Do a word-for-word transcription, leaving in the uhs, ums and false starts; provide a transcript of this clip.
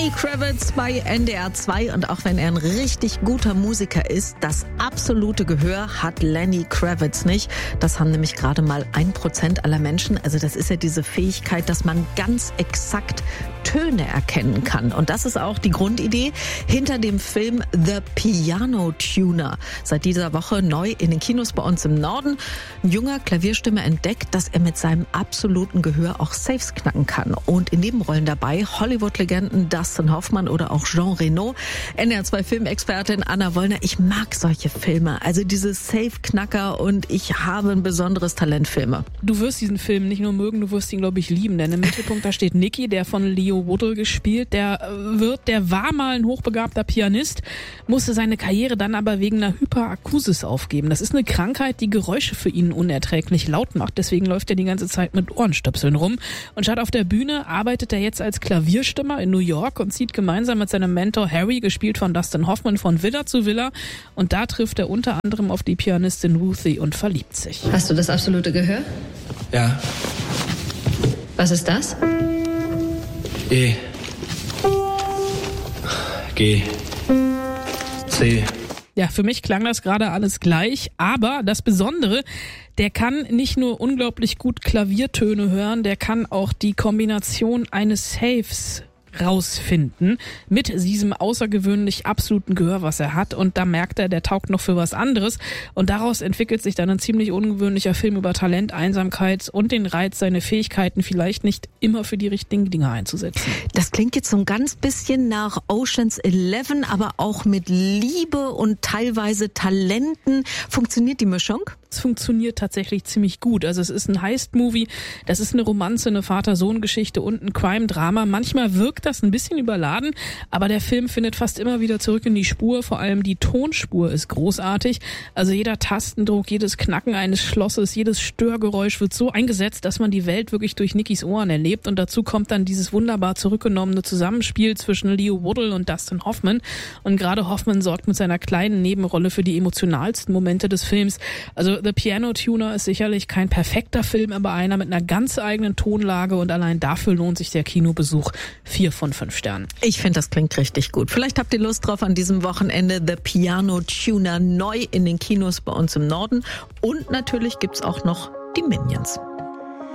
Lenny Kravitz bei N D R zwei und auch wenn er ein richtig guter Musiker ist, das absolute Gehör hat Lenny Kravitz nicht. Das haben nämlich gerade mal ein Prozent aller Menschen. Also das ist ja diese Fähigkeit, dass man ganz exakt Töne erkennen kann. Und das ist auch die Grundidee hinter dem Film The Piano Tuner. Seit dieser Woche neu in den Kinos bei uns im Norden. Ein junger Klavierstimmer entdeckt, dass er mit seinem absoluten Gehör auch Safes knacken kann. Und in Nebenrollen dabei Hollywood-Legenden Dustin Hoffmann oder auch Jean Reno. N D R zwei Filmexpertin Anna Wollner. Ich mag solche Filme. Also diese Safe-Knacker und ich habe ein besonderes Talent Filme. Du wirst diesen Film nicht nur mögen, du wirst ihn, glaube ich, lieben. Denn im Mittelpunkt, da steht Nicky, der von Leo Woodle gespielt. Der wird, der war mal ein hochbegabter Pianist, musste seine Karriere dann aber wegen einer Hyperakusis aufgeben. Das ist eine Krankheit, die Geräusche für ihn unerträglich laut macht. Deswegen läuft er die ganze Zeit mit Ohrenstöpseln rum. Und statt auf der Bühne arbeitet er jetzt als Klavierstimmer in New York und zieht gemeinsam mit seinem Mentor Harry, gespielt von Dustin Hoffmann, von Villa zu Villa. Und da trifft er unter anderem auf die Pianistin Ruthie und verliebt sich. Hast du das absolute Gehör? Ja. Was ist das? E. G. C. Ja, für mich klang das gerade alles gleich, aber das Besondere, der kann nicht nur unglaublich gut Klaviertöne hören, der kann auch die Kombination eines Saves rausfinden mit diesem außergewöhnlich absoluten Gehör, was er hat, und da merkt er, der taugt noch für was anderes und daraus entwickelt sich dann ein ziemlich ungewöhnlicher Film über Talent, Einsamkeit und den Reiz, seine Fähigkeiten vielleicht nicht immer für die richtigen Dinge einzusetzen. Das klingt jetzt so ein ganz bisschen nach Ocean's Eleven, aber auch mit Liebe und teilweise Talenten. Funktioniert die Mischung? Es funktioniert tatsächlich ziemlich gut. Also es ist ein Heist-Movie, das ist eine Romanze, eine Vater-Sohn-Geschichte und ein Crime-Drama. Manchmal wirkt das ein bisschen überladen, aber der Film findet fast immer wieder zurück in die Spur. Vor allem die Tonspur ist großartig. Also jeder Tastendruck, jedes Knacken eines Schlosses, jedes Störgeräusch wird so eingesetzt, dass man die Welt wirklich durch Nickys Ohren erlebt. Und dazu kommt dann dieses wunderbar zurückgenommene Zusammenspiel zwischen Leo Woodle und Dustin Hoffmann. Und gerade Hoffmann sorgt mit seiner kleinen Nebenrolle für die emotionalsten Momente des Films. Also The Piano Tuner ist sicherlich kein perfekter Film, aber einer mit einer ganz eigenen Tonlage und allein dafür lohnt sich der Kinobesuch. Vier von fünf Sternen. Ich finde, das klingt richtig gut. Vielleicht habt ihr Lust drauf an diesem Wochenende. The Piano Tuner neu in den Kinos bei uns im Norden. Und natürlich gibt's auch noch die Minions.